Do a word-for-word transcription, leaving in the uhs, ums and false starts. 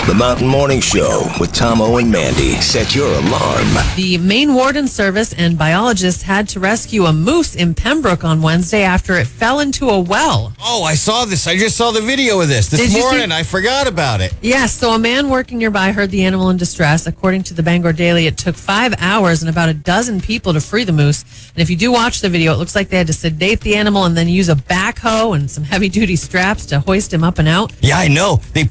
The Mountain Morning Show with Tomo and Mandy. Set your alarm. The Maine Warden Service and biologists had to rescue a moose in Pembroke on Wednesday after it fell into a well. Oh, I saw this. I just saw the video of this this Did you morning. see- I forgot about it. Yes, so a man working nearby heard the animal in distress. According to the Bangor Daily, it took five hours and about a dozen people to free the moose. And if you do watch the video, it looks like they had to sedate the animal and then use a backhoe and some heavy-duty straps to hoist him up and out. Yeah, I know. They